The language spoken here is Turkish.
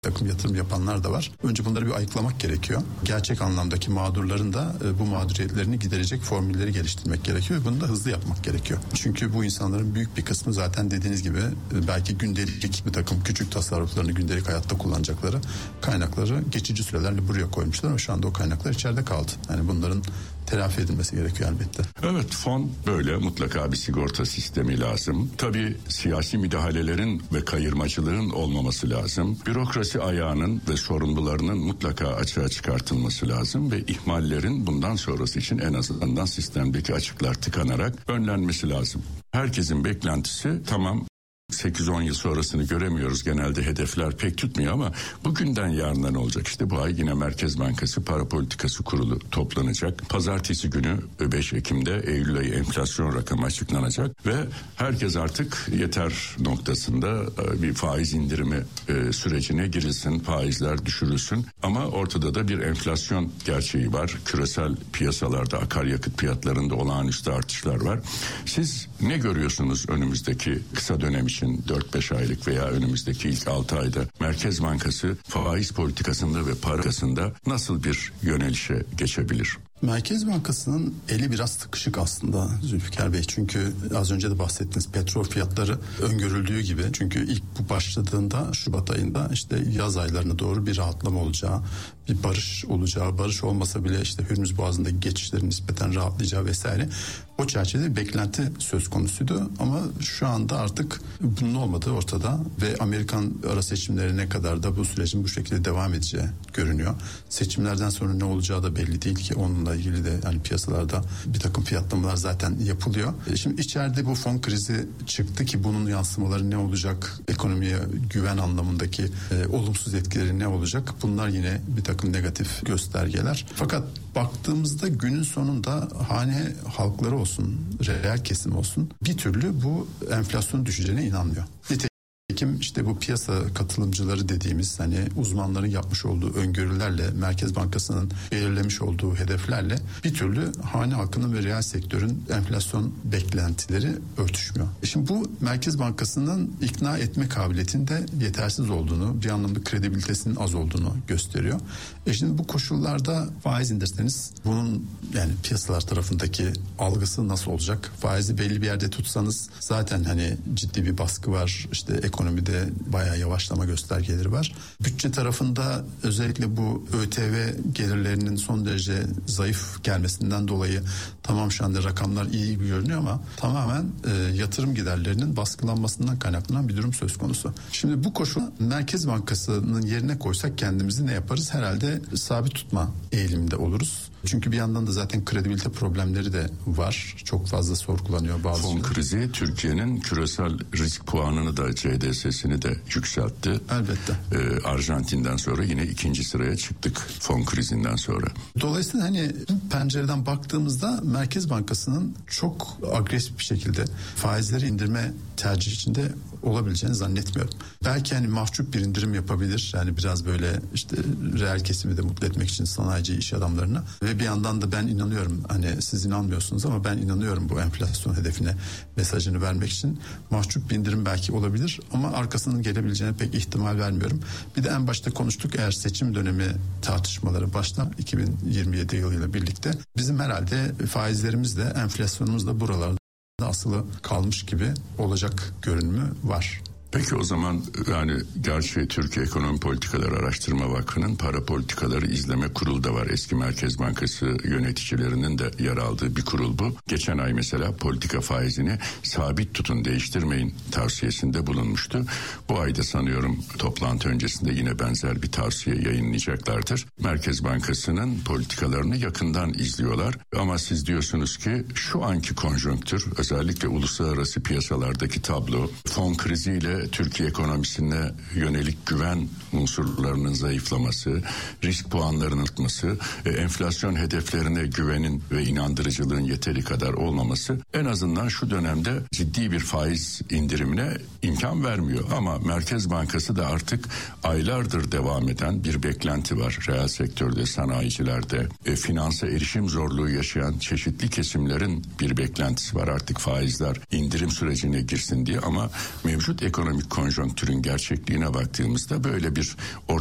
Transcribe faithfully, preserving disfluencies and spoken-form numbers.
takım yatırım yapanlar da var. Önce bunları bir ayıklamak gerekiyor. Gerçek anlamdaki mağdurların da bu mağduriyetlerini giderecek formülleri geliştirmek gerekiyor. Bunu da hızlı yapmak gerekiyor. Çünkü bu insanların büyük bir kısmı zaten dediğiniz gibi belki gündelik bir takım küçük tasarruflarını gündelik hayatta kullanacakları kaynakları geçici sürelerle buraya koymuşlar ama şu anda o kaynaklar içeride kaldı. Yani bunların telafi edilmesi gerekiyor elbette. Evet, fon böyle, mutlaka bir sigorta sistemi lazım. Tabii siyasi müdahalelerin ve kayırmacılığın olmaması lazım. Bürokrasi ayağının ve sorumlularının mutlaka açığa çıkartılması lazım ve ihmallerin bundan sonrası için en azından sistemdeki açıklar tıkanarak önlenmesi lazım. Herkesin beklentisi tamam, sekiz on yıl sonrasını göremiyoruz. Genelde hedefler pek tutmuyor ama bugünden yarına ne olacak? İşte bu ay yine Merkez Bankası Para Politikası Kurulu toplanacak. Pazartesi günü beş Ekim'de Eylül ayı enflasyon rakamı açıklanacak ve herkes artık yeter noktasında bir faiz indirimi sürecine girilsin, faizler düşürülsün. Ama ortada da bir enflasyon gerçeği var. Küresel piyasalarda, akaryakıt fiyatlarında olağanüstü artışlar var. Siz ne görüyorsunuz önümüzdeki kısa dönem için? dört beş aylık veya önümüzdeki ilk altı ayda Merkez Bankası faiz politikasında ve parasında nasıl bir yönelişe geçebilir? Merkez Bankası'nın eli biraz sıkışık aslında Zülfikar Bey. Çünkü az önce de bahsettiğiniz petrol fiyatları öngörüldüğü gibi. Çünkü ilk bu başladığında Şubat ayında işte yaz aylarına doğru bir rahatlama olacağı, bir barış olacağı, barış olmasa bile işte Hürmüz Boğazı'ndaki geçişlerin nispeten rahatlayacağı vesaire. O çerçevede beklenti söz konusuydu ama şu anda artık bunun olmadığı ortada ve Amerikan ara seçimlerine kadar da bu sürecin bu şekilde devam edeceği görünüyor. Seçimlerden sonra ne olacağı da belli değil ki, onunla ilgili de yani piyasalarda bir takım fiyatlamalar zaten yapılıyor. Şimdi içeride bu fon krizi çıktı ki bunun yansımaları ne olacak? Ekonomiye güven anlamındaki e, olumsuz etkileri ne olacak? Bunlar yine bir takım negatif göstergeler. Fakat baktığımızda günün sonunda hane halkları olsun, reel kesim olsun bir türlü bu enflasyon düşeceğine inanmıyor. Nitekim işte bu piyasa katılımcıları dediğimiz hani uzmanların yapmış olduğu öngörülerle Merkez Bankası'nın belirlemiş olduğu hedeflerle bir türlü hane halkının ve reel sektörün enflasyon beklentileri örtüşmüyor. Şimdi bu Merkez Bankası'nın ikna etme kabiliyetinde yetersiz olduğunu, bir anlamda kredibilitesinin az olduğunu gösteriyor. E şimdi bu koşullarda faiz indirseniz bunun yani piyasalar tarafındaki algısı nasıl olacak? Faizi belli bir yerde tutsanız zaten hani ciddi bir baskı var. İşte ekonomide bayağı yavaşlama göstergeleri var. Bütçe tarafında özellikle bu ÖTV gelirlerinin son derece zayıf gelmesinden dolayı tamam şu anda rakamlar iyi gibi görünüyor ama tamamen e, yatırım giderlerinin baskılanmasından kaynaklanan bir durum söz konusu. Şimdi bu koşul Merkez Bankası'nın yerine koysak kendimizi ne yaparız? Herhalde sabit tutma eğiliminde oluruz. Çünkü bir yandan da zaten kredibilite problemleri de var. Çok fazla sorgulanıyor bazı. Fon krizi Türkiye'nin küresel risk puanını da C D S'sini de yükseltti. Elbette. Ee, Arjantin'den sonra yine ikinci sıraya çıktık fon krizinden sonra. Dolayısıyla hani pencereden baktığımızda Merkez Bankası'nın çok agresif bir şekilde faizleri indirme tercih içinde olabileceğini zannetmiyorum. Belki hani mahcup bir indirim yapabilir. Yani biraz böyle işte reel kesimi de mutlu etmek için sanayici iş adamlarına. Ve bir yandan da ben inanıyorum, hani siz inanmıyorsunuz ama ben inanıyorum bu enflasyon hedefine mesajını vermek için. Mahcup bir indirim belki olabilir ama arkasının gelebileceğine pek ihtimal vermiyorum. Bir de en başta konuştuk, eğer seçim dönemi tartışmaları başlar iki bin yirmi yedi yılıyla birlikte bizim herhalde faizlerimiz de enflasyonumuz da buralarda asılı kalmış gibi olacak görünümü var. Peki o zaman yani gerçi Türkiye Ekonomi Politikaları Araştırma Vakfı'nın Para Politikaları İzleme Kurulu da var. Eski Merkez Bankası yöneticilerinin de yer aldığı bir kurul bu. Geçen ay mesela politika faizini sabit tutun, değiştirmeyin tavsiyesinde bulunmuştu. Bu ayda sanıyorum toplantı öncesinde yine benzer bir tavsiye yayınlayacaklardır. Merkez Bankası'nın politikalarını yakından izliyorlar ama siz diyorsunuz ki şu anki konjonktür, özellikle uluslararası piyasalardaki tablo, fon kriziyle Türkiye ekonomisine yönelik güven unsurlarının zayıflaması, risk puanlarının artması, enflasyon hedeflerine güvenin ve inandırıcılığın yeteri kadar olmaması en azından şu dönemde ciddi bir faiz indirimine imkan vermiyor. Ama Merkez Bankası da artık aylardır devam eden bir beklenti var. Reel sektörde, sanayicilerde, e, finansa erişim zorluğu yaşayan çeşitli kesimlerin bir beklentisi var. Artık faizler indirim sürecine girsin diye ama mevcut ekonomi ekonomik konjonktürün gerçekliğine baktığımızda böyle bir